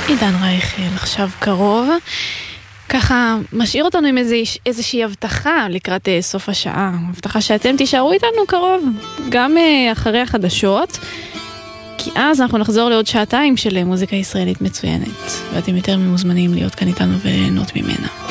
עידן רייכל, עכשיו קרוב. ככה משאיר אותנו עם איזושהי הבטחה לקראת סוף השעה. הבטחה שאתם תישארו איתנו קרוב, גם אחרי החדשות. כי אז אנחנו נחזור לעוד שעתיים של מוזיקה ישראלית מצוינת. ואתם יותר ממוזמנים להיות כאן איתנו וליהנות ממנה.